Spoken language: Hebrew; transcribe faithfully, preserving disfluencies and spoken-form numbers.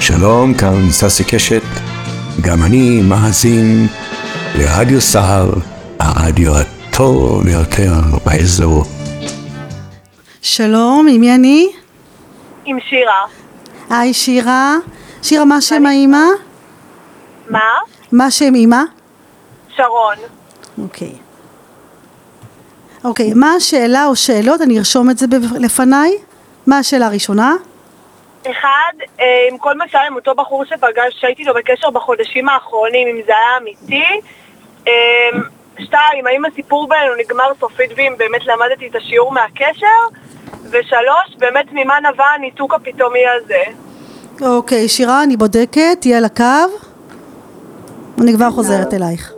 שלום, כאן ססי קשת, גם אני מאזין לרדיו סהר, הרדיו הטוב ביותר באזור. שלום, עם מי אני? עם שירה. היי שירה. שירה, מה שם האמא? מה? מה שם אמא? שרון. אוקיי. אוקיי, מה השאלה או שאלות? אני ארשום את זה לפניי. מה השאלה הראשונה? אחד, עם כל מה שהיה עם אותו בחור שפגש, שהייתי לו בקשר בחודשים האחרונים, אם זה היה אמיתי. שתיים, האם הסיפור בינינו נגמר סופית ואם באמת למדתי את השיעור מהקשר? ושלוש, באמת ממה נבע הניתוק הפתאומי הזה? אוקיי, שירה, אני בודקת, תהיה על הקו. אני כבר חוזרת אלייך.